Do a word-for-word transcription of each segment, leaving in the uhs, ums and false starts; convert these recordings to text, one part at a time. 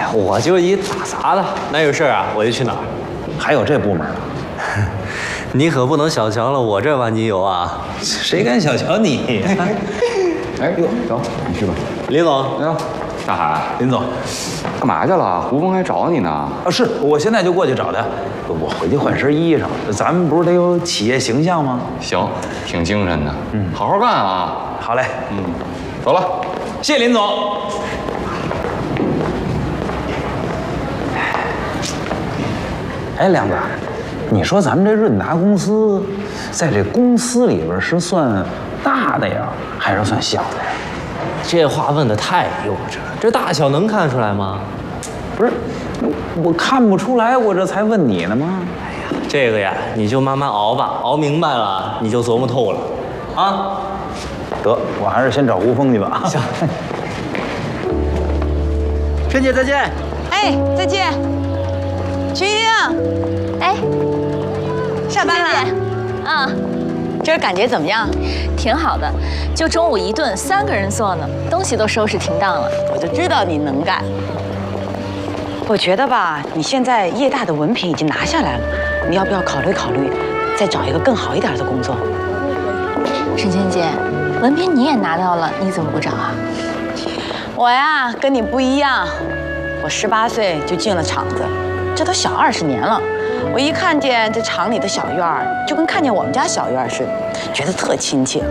呀，我就一打杂的，哪有事啊我就去哪儿。 还有这部门呢？ 你可不能小瞧了我这万金油啊！ 谁敢小瞧你？ 哎呦，走，你去吧。 林总， 哎呦，大海， 林总， 干嘛去了？胡峰还找你呢。 啊，是我现在就过去找他。我回去换身衣裳，咱们不是得有企业形象吗？ 行，挺精神的。嗯，好好干啊。 好嘞， 嗯，走了。 谢谢林总。哎，梁子，你说咱们这润达公司，在这公司里边是算大的呀，还是算小的呀？ 这话问的太幼稚了，这大小能看出来吗？ 不是，我看不出来，我这才问你呢吗？ 哎呀，这个呀，你就慢慢熬吧，熬明白了你就琢磨透了，啊。 得，我还是先找胡峰去吧。 行。春姐再见。 哎，再见。菊英， 哎， 上班了？ 啊， 今儿感觉怎么样？ 挺好的，就中午一顿，三个人做呢，东西都收拾停当了。 我就知道你能干。我觉得吧，你现在业大的文凭已经拿下来了，你要不要考虑考虑，再找一个更好一点的工作？ 沈芊姐，文凭你也拿到了，你怎么不找啊？ 我呀，跟你不一样，我十八岁就进了厂子，这都小二十年了。我一看见这厂里的小院儿，就跟看见我们家小院儿似的，觉得特亲切。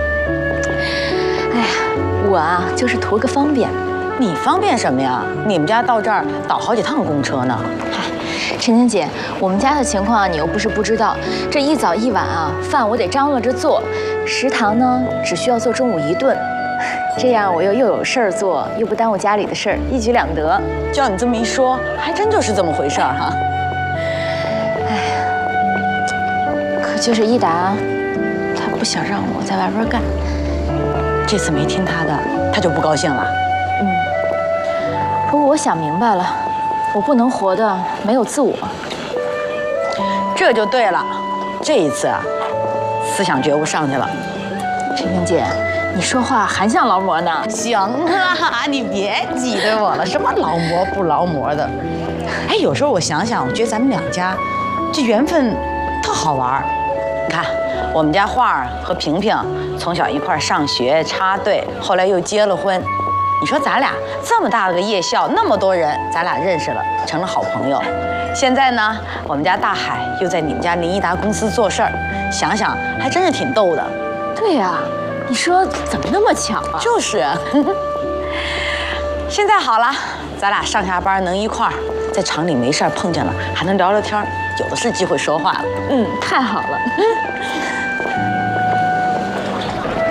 哎呀，我啊，就是图个方便。 你方便什么呀？你们家到这儿倒好几趟公车呢。 嗨，陈芊姐，我们家的情况你又不是不知道，这一早一晚啊，饭我得张罗着做，食堂呢只需要做中午一顿。这样我又又有事儿做，又不耽误家里的事儿，一举两得。 照你这么一说，还真就是这么回事儿哈。 哎呀，可就是一达，他不想让我在外边干。 这次没听他的，他就不高兴了。 嗯。不过我想明白了，我不能活得没有自我。 这就对了，这一次啊，思想觉悟上去了。 陈萍姐。你说话还像劳模呢。 行啊，你别挤兑我了，什么劳模不劳模的。哎，有时候我想想，我觉得咱们两家这缘分特好玩。你看，我们家画儿和萍萍从小一块儿上学插队，后来又结了婚。你说咱俩这么大的个夜校，那么多人，咱俩认识了，成了好朋友。现在呢，我们家大海又在你们家林一达公司做事儿，想想还真是挺逗的。 对呀。你说怎么那么巧啊？ 就是，现在好了，咱俩上下班能一块儿，在厂里没事碰见了，还能聊聊天，有的是机会说话了。 嗯，太好了。